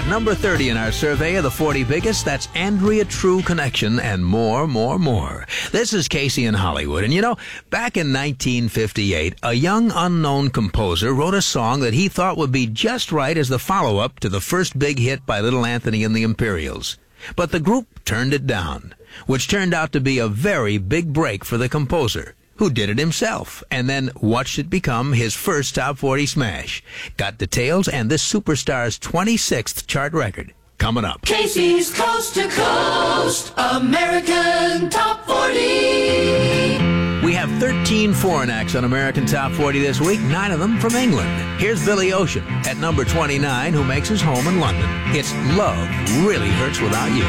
number 30 in our survey of the 40 biggest. That's Andrea True Connection and more. This is Casey in Hollywood. And you know, back in 1958, a young unknown composer wrote a song that he thought would be just right as the follow-up to the first big hit by Little Anthony and the Imperials. But the group turned it down, which turned out to be a very big break for the composer, who did it himself, and then watched it become his first top 40 smash. Got details and this superstar's 26th chart record coming up. Casey's Coast to Coast American Top 40. We have 13 foreign acts on American Top 40 this week, 9 of them from England. Here's Billy Ocean at number 29, who makes his home in London. It's Love Really Hurts Without You.